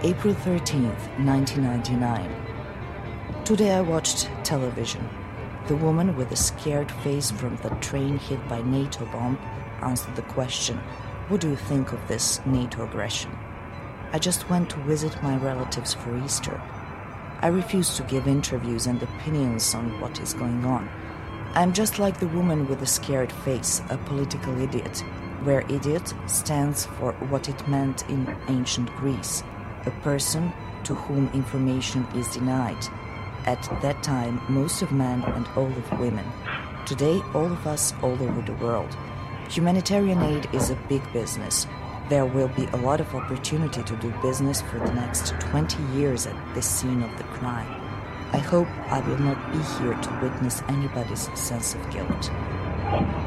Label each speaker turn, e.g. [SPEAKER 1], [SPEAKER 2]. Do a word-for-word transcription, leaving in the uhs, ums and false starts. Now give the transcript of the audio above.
[SPEAKER 1] April thirteenth, nineteen ninety-nine. Today I watched television. The woman with the scared face from the train hit by NATO bomb answered the question, "What do you think of this NATO aggression?" I just went to visit my relatives for Easter. I refuse to give interviews and opinions on what is going on. I'm just like the woman with the scared face, a political idiot, where idiot stands for what it meant in ancient Greece, a person to whom information is denied. At that time, most of men and all of women. Today, all of us all over the world. Humanitarian aid is a big business. There will be a lot of opportunity to do business for the next twenty years at this scene of the crime. I hope I will not be here to witness anybody's sense of guilt.